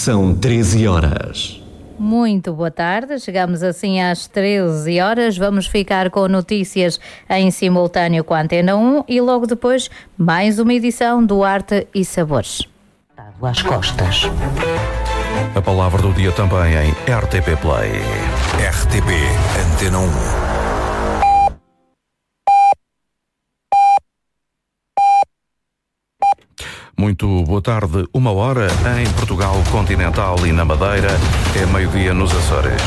São 13 horas. Muito boa tarde, chegamos assim às 13 horas, vamos ficar com notícias em simultâneo com a Antena 1 e logo depois mais uma edição do Arte e Sabores. Às costas. A palavra do dia também em RTP Play. RTP Antena 1. Muito boa tarde, 1h em Portugal continental e na Madeira, é meio-dia nos Açores.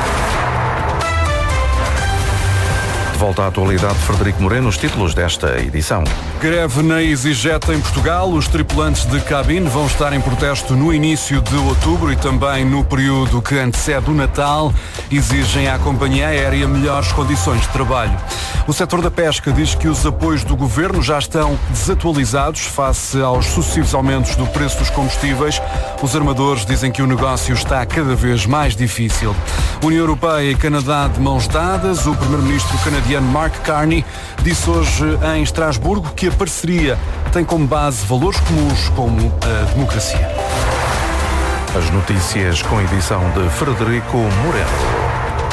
De volta à atualidade, Frederico Moreno, os títulos desta edição. Greve na EasyJet em Portugal. Os tripulantes de cabine vão estar em protesto no início de outubro e também no período que antecede o Natal. Exigem à companhia aérea melhores condições de trabalho. O setor da pesca diz que os apoios do governo já estão desatualizados face aos sucessivos aumentos do preço dos combustíveis. Os armadores dizem que o negócio está cada vez mais difícil. União Europeia e Canadá de mãos dadas. O primeiro-ministro canadiano Mark Carney disse hoje em Estrasburgo que a parceria tem como base valores comuns como a democracia. As notícias com edição de Frederico Moreno.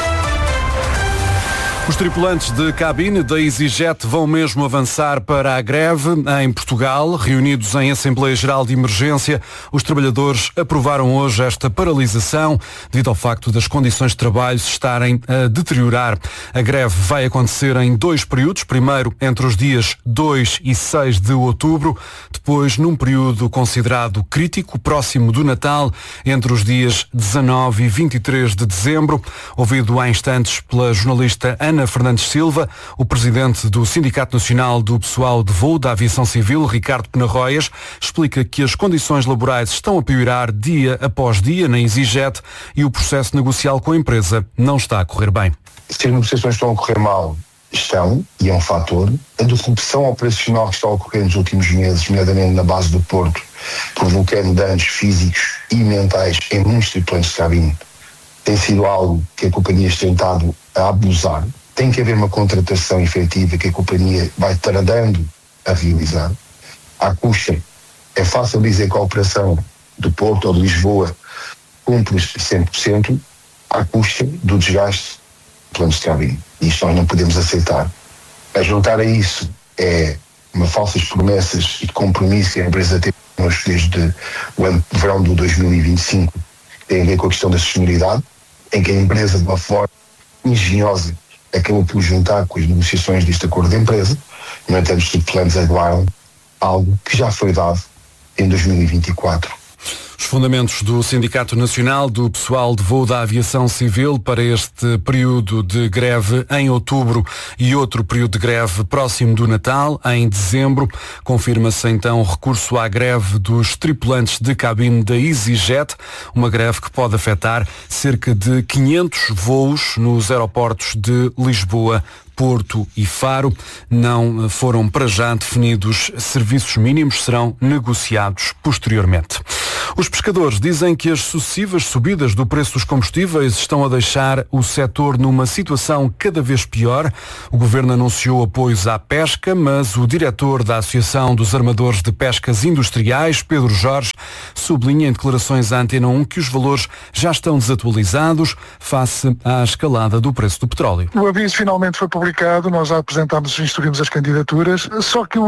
Os tripulantes de cabine da EasyJet vão mesmo avançar para a greve em Portugal. Reunidos em Assembleia Geral de Emergência, os trabalhadores aprovaram hoje esta paralisação devido ao facto das condições de trabalho se estarem a deteriorar. A greve vai acontecer em 2 períodos. Primeiro, entre os dias 2 e 6 de outubro. Depois, num período considerado crítico, próximo do Natal, entre os dias 19 e 23 de dezembro. Ouvido há instantes pela jornalista Ana Fernandes Silva, o presidente do Sindicato Nacional do Pessoal de Voo da Aviação Civil, Ricardo Penarroias, explica que as condições laborais estão a piorar dia após dia na EasyJet e o processo negocial com a empresa não está a correr bem. Se as negociações estão a correr mal, estão, e é um fator. A disrupção operacional que está a ocorrer nos últimos meses, nomeadamente na base do Porto, provocando danos físicos e mentais em muitos tripulantes de cabine, tem sido algo que a companhia tem tentado a abusar. Tem que haver uma contratação efetiva que a companhia vai tardando a realizar. À custa, é fácil dizer que a operação do Porto ou de Lisboa cumpre-se 100%, à custa do desgaste do plano de cabine. E isto nós não podemos aceitar. A juntar a isso é uma falsas promessas e de compromisso que a empresa tem desde o ano de verão de 2025, que tem a ver com a questão da sustentabilidade, em que a empresa, de uma forma engenhosa, acabou por juntar com as negociações deste acordo de empresa. No entanto, os tripulantes aguardam algo que já foi dado em 2024. Os fundamentos do Sindicato Nacional do Pessoal de Voo da Aviação Civil para este período de greve em outubro e outro período de greve próximo do Natal, em dezembro. Confirma-se então o recurso à greve dos tripulantes de cabine da EasyJet, uma greve que pode afetar cerca de 500 voos nos aeroportos de Lisboa, Porto e Faro. Não foram para já definidos serviços mínimos, serão negociados posteriormente. Os pescadores dizem que as sucessivas subidas do preço dos combustíveis estão a deixar o setor numa situação cada vez pior. O governo anunciou apoios à pesca, mas o diretor da Associação dos Armadores de Pescas Industriais, Pedro Jorge, sublinha em declarações à Antena 1 que os valores já estão desatualizados face à escalada do preço do petróleo. O aviso finalmente foi publicado, nós já apresentámos e instruímos as candidaturas, só que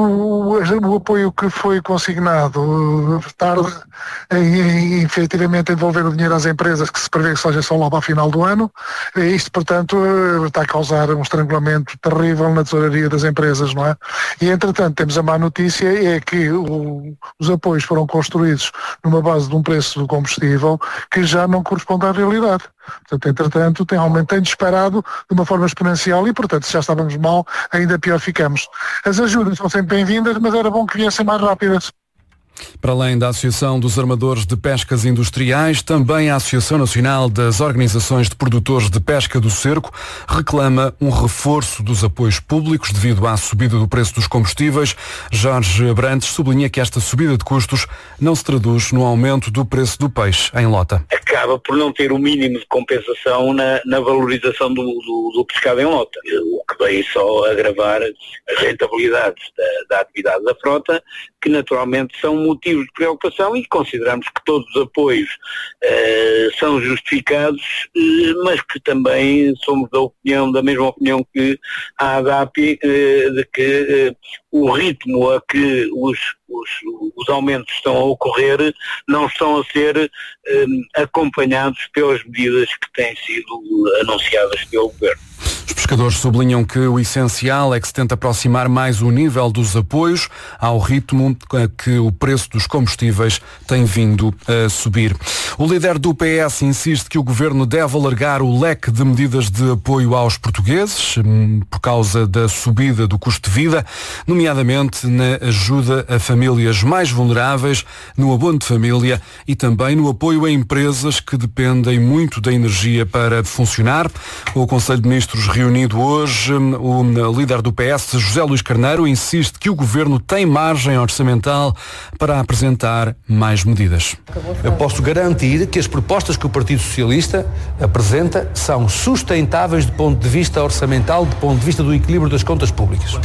o apoio que foi consignado tarde em efetivamente devolver o dinheiro às empresas, que se prevê que seja só lá para o final do ano. Isto, portanto, está a causar um estrangulamento terrível na tesouraria das empresas, não é? E, entretanto, temos a má notícia, é que os apoios foram construídos numa base de um preço do combustível que já não corresponde à realidade. Portanto, entretanto, tem disparado de uma forma exponencial e, portanto, se já estávamos mal, ainda pior ficamos. As ajudas são sempre bem-vindas, mas era bom que viessem mais rápidas. Para além da Associação dos Armadores de Pescas Industriais, também a Associação Nacional das Organizações de Produtores de Pesca do Cerco reclama um reforço dos apoios públicos devido à subida do preço dos combustíveis. Jorge Abrantes sublinha que esta subida de custos não se traduz no aumento do preço do peixe em lota. É acaba por não ter o mínimo de compensação na valorização do pescado em lota, o que vem só agravar as rentabilidades da atividade da frota, que naturalmente são motivos de preocupação, e consideramos que todos os apoios são justificados, mas que também somos da mesma opinião que a ADAPI, de que o ritmo a que os aumentos estão a ocorrer não estão a ser acompanhados pelas medidas que têm sido anunciadas pelo Governo. Os pescadores sublinham que o essencial é que se tente aproximar mais o nível dos apoios ao ritmo que o preço dos combustíveis tem vindo a subir. O líder do PS insiste que o Governo deve alargar o leque de medidas de apoio aos portugueses por causa da subida do custo de vida, nomeadamente na ajuda a famílias mais vulneráveis, no abono de família e também no apoio a empresas que dependem muito da energia para funcionar. O Conselho de Ministros reunido hoje, o líder do PS, José Luís Carneiro, insiste que o Governo tem margem orçamental para apresentar mais medidas. Eu posso garantir que as propostas que o Partido Socialista apresenta são sustentáveis do ponto de vista orçamental, do ponto de vista do equilíbrio das contas públicas.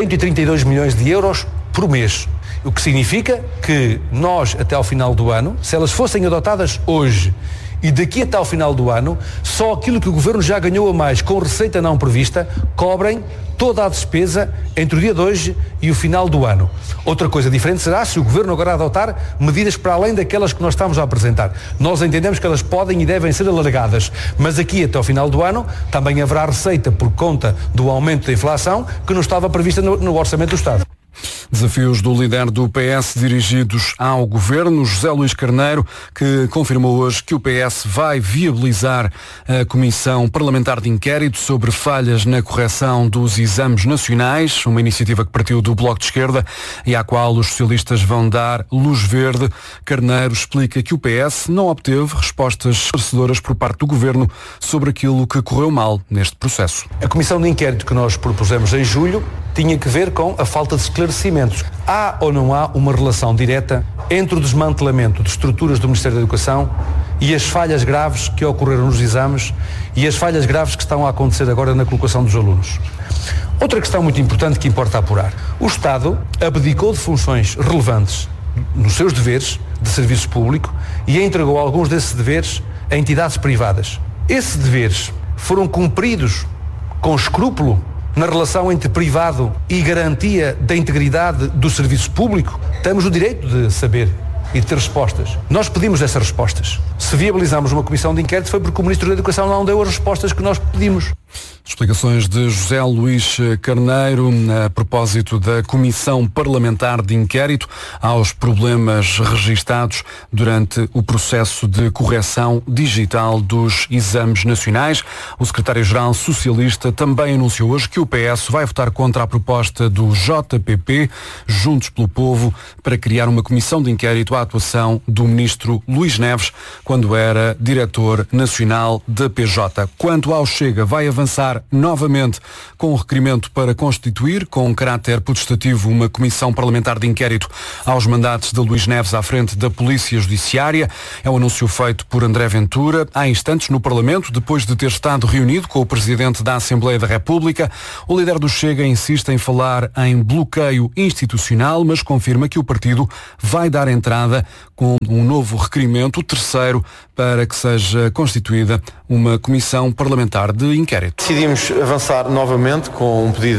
132 milhões de euros por mês. O que significa que nós, até ao final do ano, se elas fossem adotadas hoje e daqui até ao final do ano, só aquilo que o Governo já ganhou a mais com receita não prevista, cobrem toda a despesa entre o dia de hoje e o final do ano. Outra coisa diferente será se o Governo agora adotar medidas para além daquelas que nós estamos a apresentar. Nós entendemos que elas podem e devem ser alargadas, mas aqui até ao final do ano também haverá receita por conta do aumento da inflação que não estava prevista no Orçamento do Estado. Desafios do líder do PS dirigidos ao Governo, José Luís Carneiro, que confirmou hoje que o PS vai viabilizar a Comissão Parlamentar de Inquérito sobre falhas na correção dos exames nacionais, uma iniciativa que partiu do Bloco de Esquerda e à qual os socialistas vão dar luz verde. Carneiro explica que o PS não obteve respostas esclarecedoras por parte do Governo sobre aquilo que correu mal neste processo. A Comissão de Inquérito que nós propusemos em julho tinha que ver com a falta de esclarecimentos. Há ou não há uma relação direta entre o desmantelamento de estruturas do Ministério da Educação e as falhas graves que ocorreram nos exames e as falhas graves que estão a acontecer agora na colocação dos alunos? Outra questão muito importante que importa apurar. O Estado abdicou de funções relevantes nos seus deveres de serviço público e entregou alguns desses deveres a entidades privadas. Esses deveres foram cumpridos com escrúpulo na relação entre privado e garantia da integridade do serviço público? Temos o direito de saber e de ter respostas. Nós pedimos essas respostas. Se viabilizamos uma comissão de inquérito foi porque o Ministro da Educação não deu as respostas que nós pedimos. Explicações de José Luís Carneiro a propósito da Comissão Parlamentar de Inquérito aos problemas registados durante o processo de correção digital dos exames nacionais. O secretário-geral socialista também anunciou hoje que o PS vai votar contra a proposta do JPP, Juntos pelo Povo, para criar uma comissão de inquérito à atuação do ministro Luís Neves, quando era diretor nacional da PJ. Quanto ao Chega, vai avançar novamente com um requerimento para constituir, com caráter potestativo, uma comissão parlamentar de inquérito aos mandatos de Luís Neves à frente da Polícia Judiciária. É um anúncio feito por André Ventura há instantes no Parlamento, depois de ter estado reunido com o Presidente da Assembleia da República. O líder do Chega insiste em falar em bloqueio institucional, mas confirma que o partido vai dar entrada com um novo requerimento, o terceiro, para que seja constituída uma comissão parlamentar de inquérito. Decidimos avançar novamente com um pedido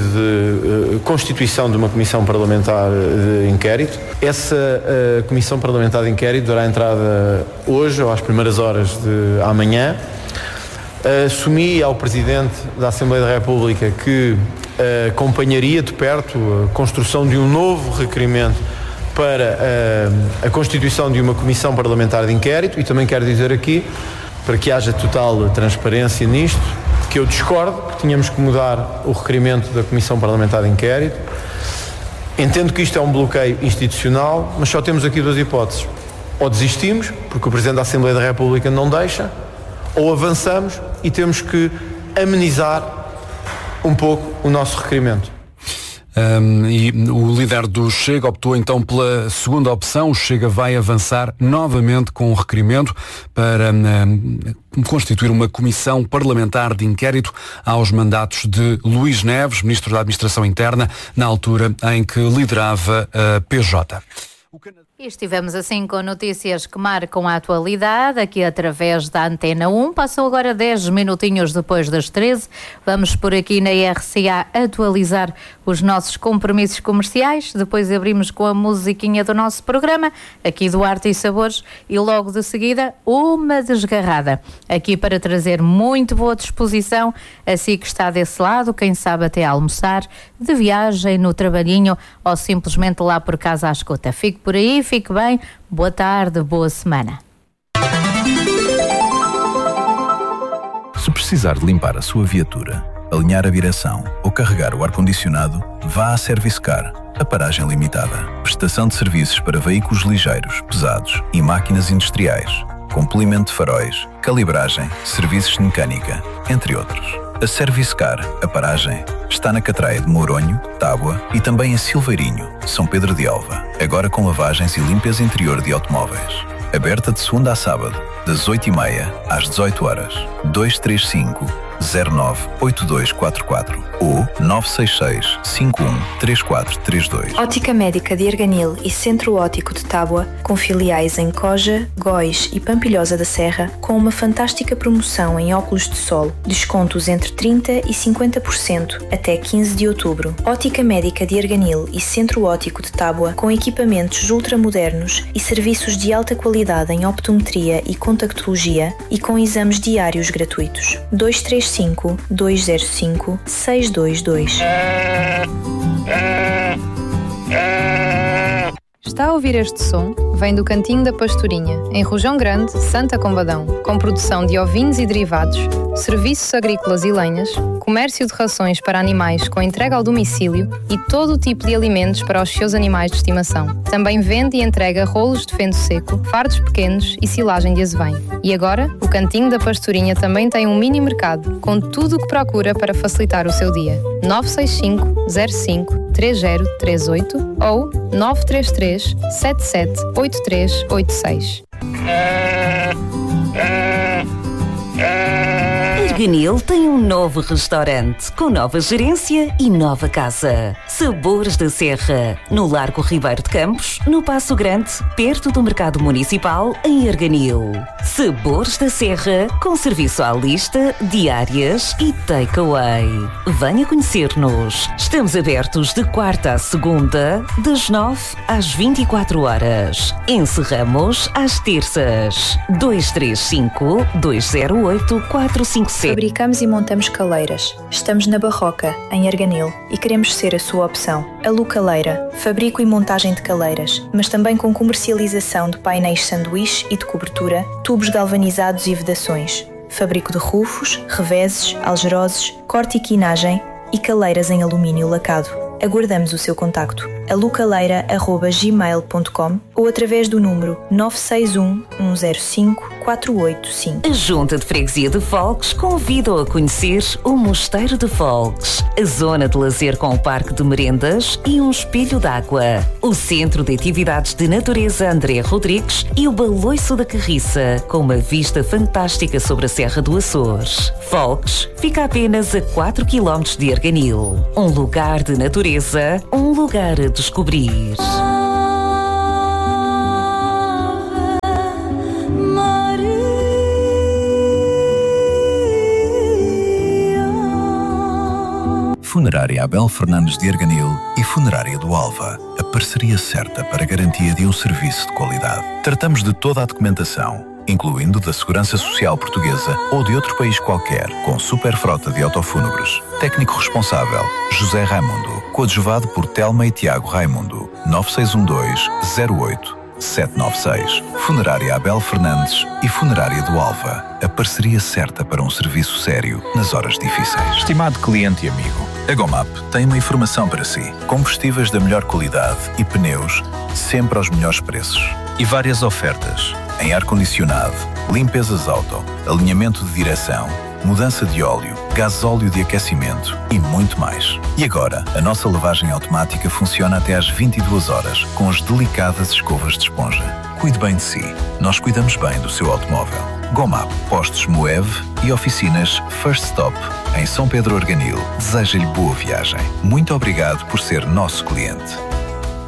de constituição de uma comissão parlamentar de inquérito. Essa comissão parlamentar de inquérito dará entrada hoje ou às primeiras horas de amanhã. Assumi ao Presidente da Assembleia da República que acompanharia de perto a construção de um novo requerimento para a constituição de uma comissão parlamentar de inquérito, e também quero dizer aqui, para que haja total transparência nisto, que eu discordo que tínhamos que mudar o requerimento da comissão parlamentar de inquérito. Entendo que isto é um bloqueio institucional, mas só temos aqui duas hipóteses. Ou desistimos, porque o Presidente da Assembleia da República não deixa, ou avançamos e temos que amenizar um pouco o nosso requerimento. E o líder do Chega optou então pela segunda opção. O Chega vai avançar novamente com um requerimento para constituir uma comissão parlamentar de inquérito aos mandatos de Luís Neves, Ministro da Administração Interna, na altura em que liderava a PJ. E estivemos assim com notícias que marcam a atualidade, aqui através da Antena 1. Passam agora 10 minutinhos depois das 13. Vamos por aqui na RCA atualizar os nossos compromissos comerciais. Depois abrimos com a musiquinha do nosso programa, aqui do Arte e Sabores. E logo de seguida, uma desgarrada. Aqui para trazer muito boa disposição, assim que está desse lado, quem sabe até almoçar, de viagem, no trabalhinho ou simplesmente lá por casa à escuta. Fique por aí, fique bem, boa tarde, boa semana. Se precisar de limpar a sua viatura, alinhar a direção ou carregar o ar-condicionado, vá à Servicecar, a paragem limitada. Prestação de serviços para veículos ligeiros, pesados e máquinas industriais, com polimento de faróis, calibragem, serviços de mecânica, entre outros. A Servicecar, a paragem, está na Catraia de Mouronho, Tábua e também em Silveirinho, São Pedro de Alva, agora com lavagens e limpeza interior de automóveis. Aberta de segunda a sábado, das 8h30 às 18h. 235-098244 ou 966-513432. Ótica Médica de Arganil e Centro Óptico de Tábua, com filiais em Coja, Góis e Pampilhosa da Serra, com uma fantástica promoção em óculos de sol, descontos entre 30% e 50% até 15 de outubro. Ótica Médica de Arganil e Centro Óptico de Tábua, com equipamentos ultramodernos e serviços de alta qualidade em optometria e contactologia e com exames diários gratuitos. 235-205-622. Está a ouvir este som? Vem do Cantinho da Pastorinha, em Rojão Grande, Santa Combadão, com produção de ovinos e derivados, serviços agrícolas e lenhas, comércio de rações para animais com entrega ao domicílio e todo o tipo de alimentos para os seus animais de estimação. Também vende e entrega rolos de feno seco, fardos pequenos e silagem de azevém. E agora, o Cantinho da Pastorinha também tem um mini mercado, com tudo o que procura para facilitar o seu dia. 965 05 3038 ou 933 77 8386. Arganil tem um novo restaurante, com nova gerência e nova casa. Sabores da Serra, no Largo Ribeiro de Campos, no Passo Grande, perto do Mercado Municipal, em Arganil. Sabores da Serra, com serviço à lista, diárias e takeaway. Venha conhecer-nos. Estamos abertos de quarta à segunda, das 9 às 24 horas. Encerramos às terças. 235-208-457. Fabricamos e montamos caleiras. Estamos na Barroca, em Arganil, e queremos ser a sua opção. A Lu Caleira, fabrico e montagem de caleiras, mas também com comercialização de painéis sanduíche e de cobertura, tubos galvanizados e vedações. Fabrico de rufos, reveses, algeroses, corte e quinagem e caleiras em alumínio lacado. Aguardamos o seu contacto. alucaleira@gmail.com ou através do número 961 105 485. A Junta de Freguesia de Folques convida-o a conhecer o Mosteiro de Folques, a zona de lazer com o parque de merendas e um espelho d'água, o Centro de Atividades de Natureza André Rodrigues e o Baloiço da Carriça, com uma vista fantástica sobre a Serra do Açores. Folques fica apenas a 4 km de Arganil. Um lugar de natureza, um lugar a descobrir. Funerária Abel Fernandes de Arganil e Funerária do Alva, a parceria certa para a garantia de um serviço de qualidade. Tratamos de toda a documentação, incluindo da Segurança Social Portuguesa ou de outro país qualquer, com super frota de autofúnebres. Técnico responsável, José Raimundo, coadjuvado por Telma e Tiago Raimundo. 9612-08-796. Funerária Abel Fernandes e Funerária do Alva, a parceria certa para um serviço sério nas horas difíceis. Estimado cliente e amigo, a Gomap tem uma informação para si. Combustíveis da melhor qualidade e pneus sempre aos melhores preços. E várias ofertas em ar-condicionado, limpezas auto, alinhamento de direção, mudança de óleo, gasóleo de aquecimento e muito mais. E agora, a nossa lavagem automática funciona até às 22 horas, com as delicadas escovas de esponja. Cuide bem de si. Nós cuidamos bem do seu automóvel. Gomap, postos Moev e oficinas First Stop, em São Pedro Arganil. Deseja-lhe boa viagem. Muito obrigado por ser nosso cliente.